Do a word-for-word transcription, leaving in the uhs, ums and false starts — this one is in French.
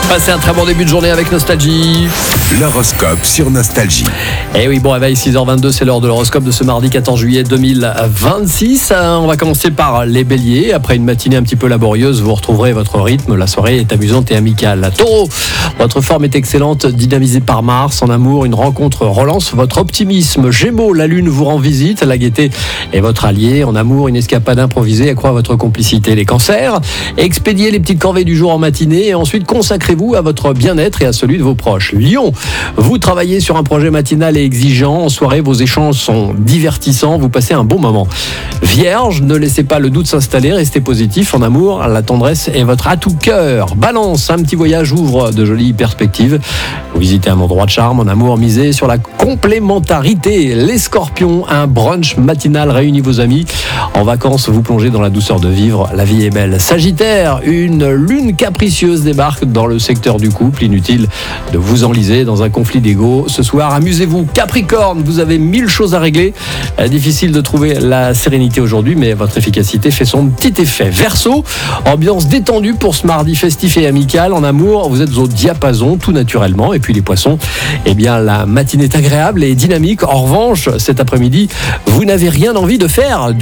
Passez un très bon début de journée avec Nostalgie. L'horoscope sur Nostalgie. Et oui, bon réveil, six heures vingt-deux, c'est l'heure de l'horoscope de ce mardi quatorze juillet deux mille vingt-six. On va commencer par les béliers. Après une matinée un petit peu laborieuse, vous retrouverez votre rythme. La soirée est amusante et amicale. Taureau, votre forme est excellente, dynamisée par Mars. En amour, une rencontre relance votre optimisme. Gémeaux, la lune vous rend visite. La gaieté est votre allié. En amour, une escapade improvisée accroît votre complicité. Les cancers, expédiez les petites corvées du jour en matinée et ensuite consacrez-vous à votre bien-être et à celui de vos proches. Lion, vous travaillez sur un projet matinal et exigeant. En soirée, vos échanges sont divertissants. Vous passez un bon moment. Vierge, ne laissez pas le doute s'installer. Restez positif. En amour, la tendresse est votre atout cœur. Balance, un petit voyage ouvre de jolies perspectives. Vous visitez un endroit de charme. En amour, misez sur la complémentarité. Les scorpions, un brunch matinal réunit vos amis. En vacances, vous plongez dans la douceur de vivre. La vie est belle. Sagittaire, une lune capricieuse débarque dans le secteur du couple. Inutile de vous enliser dans un conflit d'ego. Ce soir, amusez-vous. Capricorne, vous avez mille choses à régler. Difficile de trouver la sérénité aujourd'hui, mais votre efficacité fait son petit effet. Verseau, ambiance détendue pour ce mardi festif et amical. En amour, vous êtes au diapason tout naturellement. Et puis les poissons, eh bien la matinée est agréable et dynamique. En revanche, cet après-midi, vous n'avez rien envie de faire.